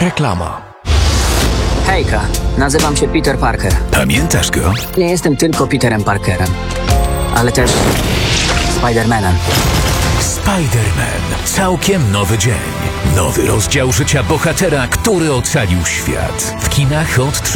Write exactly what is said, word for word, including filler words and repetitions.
Reklama. Hejka, nazywam się Peter Parker. Pamiętasz go? Nie jestem tylko Peterem Parkerem, ale też Spider-Manem. Spider-Man. Całkiem nowy dzień. Nowy rozdział życia bohatera, który ocalił świat. W kinach od